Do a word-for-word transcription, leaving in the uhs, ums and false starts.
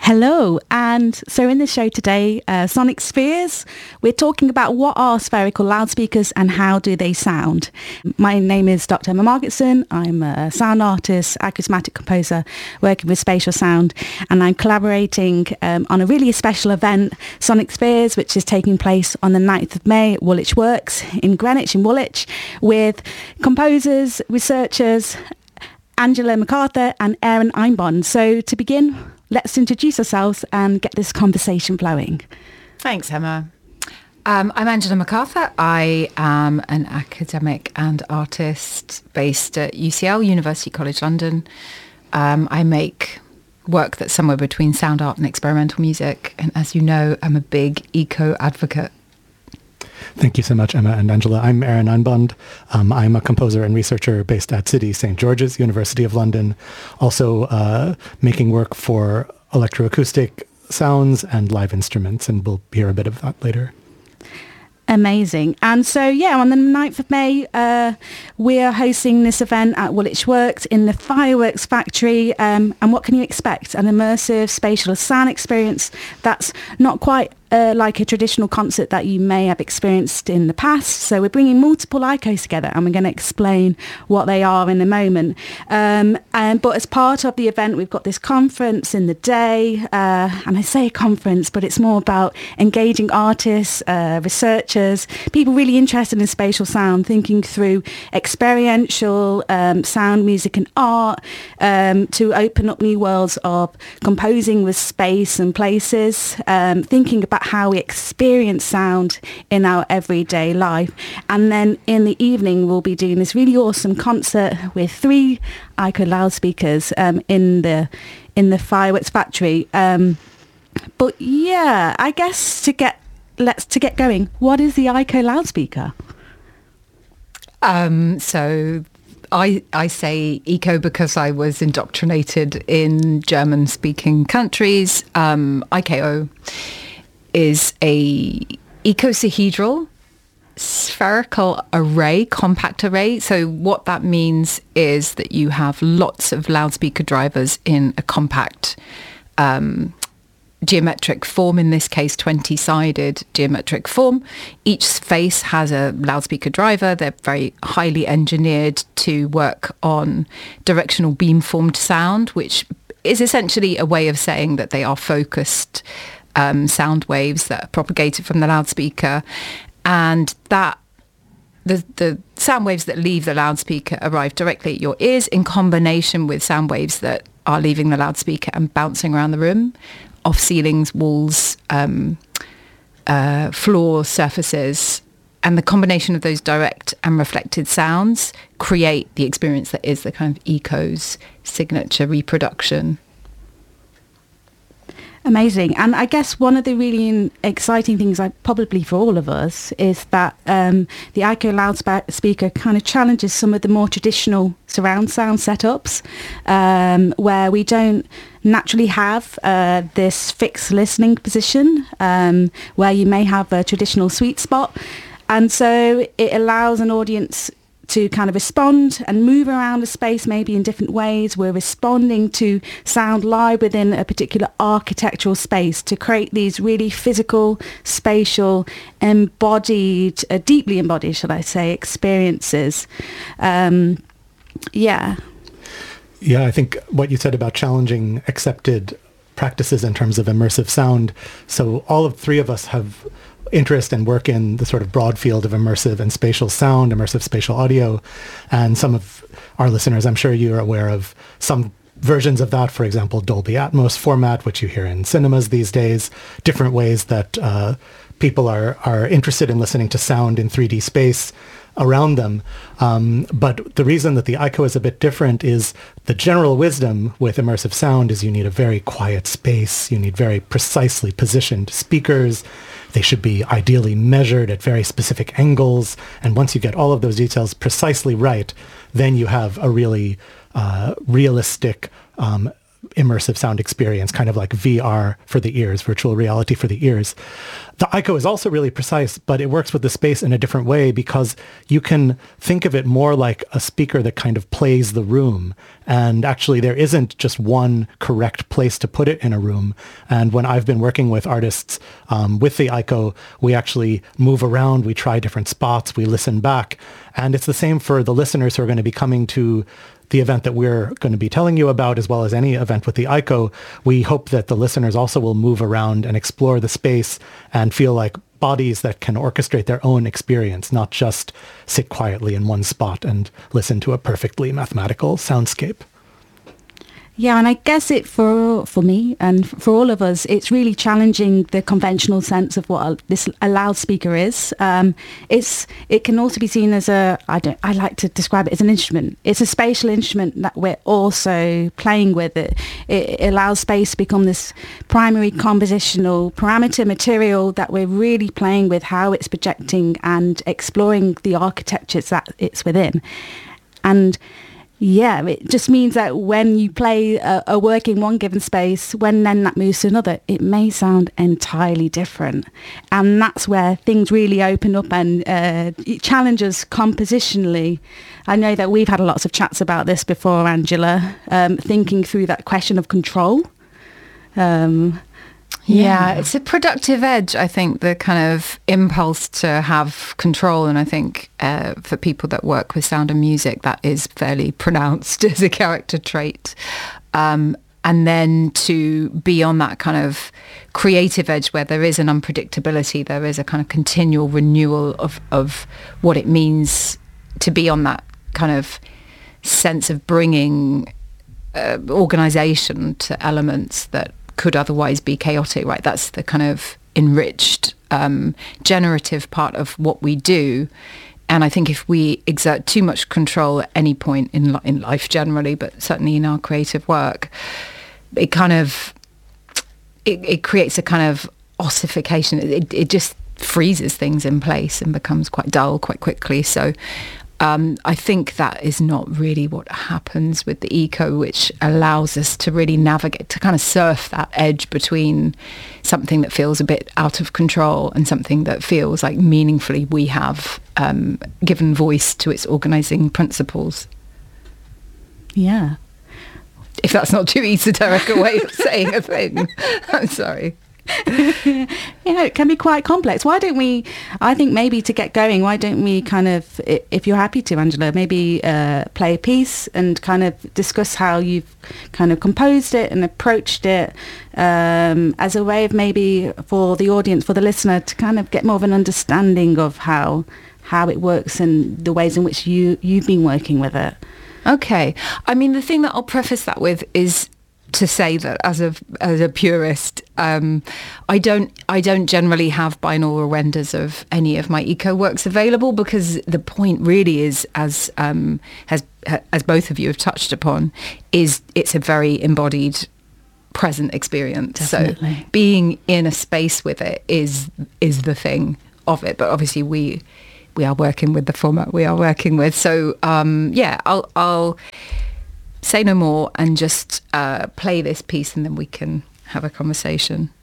Hello, and so in the show today, uh, Sonic Spheres, we're talking about what are spherical loudspeakers and how do they sound. My name is Doctor Emma Margetson. I'm a sound artist, acousmatic composer, working with spatial sound, and I'm collaborating um, on a really special event, Sonic Spheres, which is taking place on the ninth of May at Woolwich Works in Greenwich, in Woolwich, with composers, researchers, Angela MacArthur and Aaron Einbond. So to begin, let's introduce ourselves and get this conversation flowing. Thanks, Emma. Um, I'm Angela MacArthur. I am an academic and artist based at U C L, University College London. Um, I make work that's somewhere between sound art and experimental music. And as you know, I'm a big eco advocate. Thank you so much, Emma and Angela. I'm Aaron Einbond. Um, I'm a composer and researcher based at City Saint George's, University of London, also uh, making work for electroacoustic sounds and live instruments, and we'll hear a bit of that later. Amazing. And so, yeah, on the ninth of May, uh, we're hosting this event at Woolwich Works in the Fireworks Factory. Um, and what can you expect? An immersive spatial sound experience that's not quite Uh, like a traditional concert that you may have experienced in the past. So we're bringing multiple I C Os together, and we're going to explain what they are in a moment. Um, and, but as part of the event, we've got this conference in the day, uh, and I say a conference, but it's more about engaging artists, uh, researchers, people really interested in spatial sound, thinking through experiential um, sound, music and art, um, to open up new worlds of composing with space and places, um, thinking about how we experience sound in our everyday life. And then in the evening, we'll be doing this really awesome concert with three I C O loudspeakers um, in the in the Fireworks Factory. Um, but yeah, I guess to get let's to get going, what is the I C O loudspeaker? Um, so I, I say eco because I was indoctrinated in German-speaking countries. Um, I K O is a icosahedral spherical array, compact array. So what that means is that you have lots of loudspeaker drivers in a compact um, geometric form, in this case twenty-sided geometric form. Each face has a loudspeaker driver. They're very highly engineered to work on directional beamformed sound, which is essentially a way of saying that they are focused Um, sound waves that are propagated from the loudspeaker, and that the the sound waves that leave the loudspeaker arrive directly at your ears in combination with sound waves that are leaving the loudspeaker and bouncing around the room, off ceilings, walls, um, uh, floor surfaces, and the combination of those direct and reflected sounds create the experience that is the kind of eco's signature reproduction. Amazing. And I guess one of the really exciting things, like, probably for all of us, is that um, the I C O loudspeaker kind of challenges some of the more traditional surround sound setups, um, where we don't naturally have uh, this fixed listening position, um, where you may have a traditional sweet spot. And so it allows an audience to kind of respond and move around the space maybe in different ways. We're responding to sound live within a particular architectural space to create these really physical, spatial, embodied, uh, deeply embodied, should I say, experiences. Um, yeah. Yeah, I think what you said about challenging accepted practices in terms of immersive sound. So all of three of us have interest and work in the sort of broad field of immersive and spatial sound, immersive spatial audio. And some of our listeners, I'm sure you're aware of some versions of that, for example, Dolby Atmos format, which you hear in cinemas these days, different ways that uh, people are, are interested in listening to sound in three D space around them. Um, but the reason that the I C O is a bit different is the general wisdom with immersive sound is you need a very quiet space. You need very precisely positioned speakers. They should be ideally measured at very specific angles. And once you get all of those details precisely right, then you have a really uh, realistic, um, immersive sound experience, kind of like V R for the ears, virtual reality for the ears. The I C O is also really precise, but it works with the space in a different way because you can think of it more like a speaker that kind of plays the room. And actually, there isn't just one correct place to put it in a room. And when I've been working with artists um, with the I C O, we actually move around, we try different spots, we listen back. And it's the same for the listeners who are going to be coming to the event that we're going to be telling you about, as well as any event with the I C O. We hope that the listeners also will move around and explore the space and feel like bodies that can orchestrate their own experience, not just sit quietly in one spot and listen to a perfectly mathematical soundscape. Yeah, and I guess it for for me and for all of us, it's really challenging the conventional sense of what a, this a loudspeaker is. Um, it's it can also be seen as a I don't I like to describe it as an instrument. It's a spatial instrument that we're also playing with. It it allows space to become this primary compositional parameter material that we're really playing with, how it's projecting and exploring the architectures that it's within, and. Yeah, it just means that when you play a, a work in one given space, when then that moves to another, it may sound entirely different. And that's where things really open up and uh, it challenges compositionally. I know that we've had lots of chats about this before, Angela, um, thinking through that question of control. Um, Yeah, it's a productive edge, I think, the kind of impulse to have control. And I think uh, for people that work with sound and music, that is fairly pronounced as a character trait. Um, and then to be on that kind of creative edge where there is an unpredictability, there is a kind of continual renewal of, of what it means to be on that kind of sense of bringing uh, organisation to elements that could otherwise be chaotic, right? That's the kind of enriched, um, generative part of what we do. And I think if we exert too much control at any point in li- in life generally, but certainly in our creative work, it kind of, it, it creates a kind of ossification. It, it just freezes things in place and becomes quite dull quite quickly. So Um, I think that is not really what happens with the eco, which allows us to really navigate, to kind of surf that edge between something that feels a bit out of control and something that feels like meaningfully we have um, given voice to its organising principles. Yeah. If that's not too esoteric a way of saying a thing, I'm sorry. Yeah, it can be quite complex. Why don't we, I think maybe to get going, why don't we kind of, if you're happy to, Angela, maybe uh, play a piece and kind of discuss how you've kind of composed it and approached it um, as a way of maybe for the audience, for the listener to kind of get more of an understanding of how how it works and the ways in which you, you've been working with it. Okay. I mean, the thing that I'll preface that with is to say that as a as a purist, um, I don't I don't generally have binaural renders of any of my eco works available, because the point really is, as um, has as both of you have touched upon, is it's a very embodied present experience. Definitely. So being in a space with it is is the thing of it. But obviously we we are working with the format we are working with. So um, yeah, I'll I'll. say no more and just uh, play this piece, and then we can have a conversation.